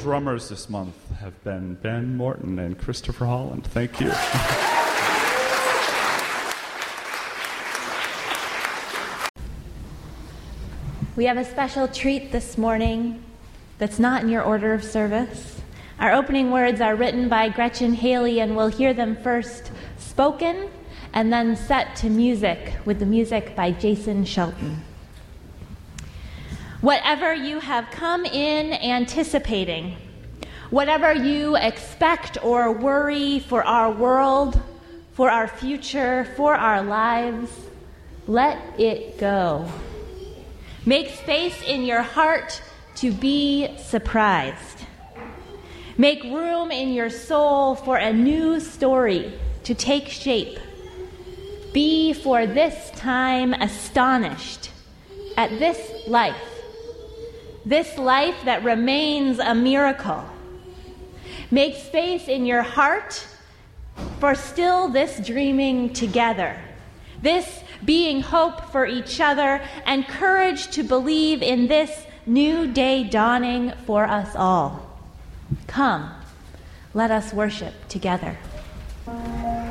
drummers this month have been Ben Morton and Christopher Holland. Thank you. We have a special treat this morning that's not in your order of service. Our opening words are written by Gretchen Haley, and we'll hear them first spoken and then set to music with the music by Jason Shelton. Whatever you have come in anticipating, whatever you expect or worry for our world, for our future, for our lives, let it go. Make space in your heart to be surprised. Make room in your soul for a new story to take shape. Be for this time astonished at this life that remains a miracle. Make space in your heart for still this dreaming together, this being hope for each other, and courage to believe in this new day dawning for us all. Come, let us worship together.